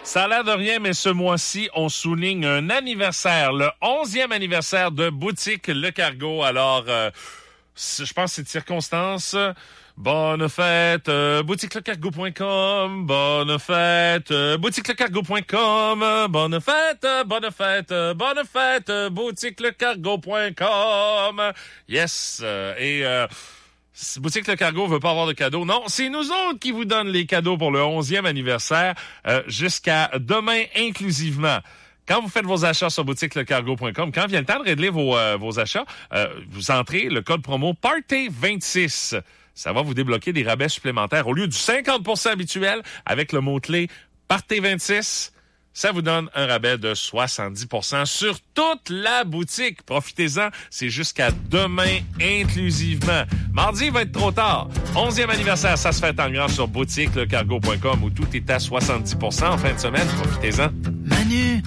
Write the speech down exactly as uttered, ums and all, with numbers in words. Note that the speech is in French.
Ça a l'air de rien, mais ce mois-ci, on souligne un anniversaire, le onzième anniversaire de Boutique Le Cargo. Alors, euh, je pense que c'est de circonstance. Bonne fête, euh, boutique le cargo point com. Bonne fête, euh, boutique le cargo point com. Bonne fête, euh, bonne fête, euh, bonne fête, euh, boutique le cargo point com. Yes, euh, et... Euh, Boutique Le Cargo veut pas avoir de cadeaux. Non, c'est nous autres qui vous donnent les cadeaux pour le onzième anniversaire euh, jusqu'à demain inclusivement. Quand vous faites vos achats sur boutique le cargo point com, quand vient le temps de régler vos, euh, vos achats, euh, vous entrez le code promo Party vingt-six. Ça va vous débloquer des rabais supplémentaires. Au lieu du cinquante pour cent habituel, avec le mot-clé Party vingt-six, ça vous donne un rabais de soixante-dix pour cent sur toute la boutique. Profitez-en, c'est jusqu'à demain inclusivement. Mardi, il va être trop tard. onzième anniversaire, ça se fait en grand sur boutique le cargo point com où tout est à soixante-dix pour cent en fin de semaine. Profitez-en. Manu,